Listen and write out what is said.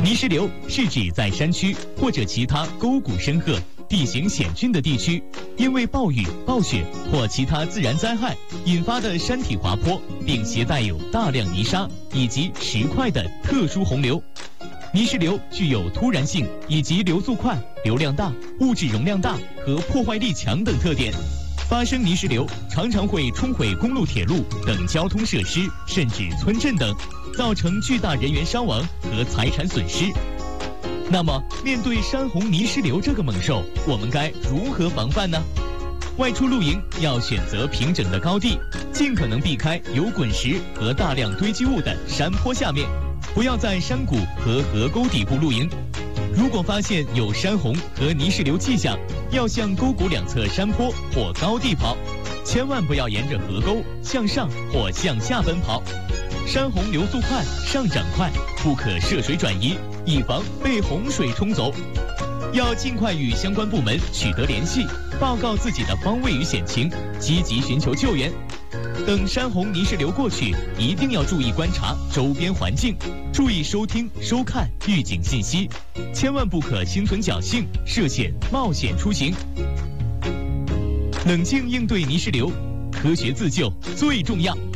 泥石流是指在山区或者其他沟谷深壑、地形险峻的地区，因为暴雨、暴雪或其他自然灾害引发的山体滑坡，并携带有大量泥沙以及石块的特殊洪流。泥石流具有突然性以及流速快、流量大、物质容量大和破坏力强等特点。发生泥石流常常会冲毁公路、铁路等交通设施，甚至村镇等，造成巨大人员伤亡和财产损失。那么，面对山洪泥石流这个猛兽，我们该如何防范呢？外出露营要选择平整的高地，尽可能避开有滚石和大量堆积物的山坡下面，不要在山谷和河沟底部露营。如果发现有山洪和泥石流迹象，要向沟谷两侧山坡或高地跑，千万不要沿着河沟向上或向下奔跑。山洪流速快，上涨快，不可涉水转移，以防被洪水冲走。要尽快与相关部门取得联系，报告自己的方位与险情，积极寻求救援。等山洪泥石流过去，一定要注意观察周边环境，注意收听、收看预警信息，千万不可心存侥幸，涉险冒险出行。冷静应对泥石流，科学自救最重要。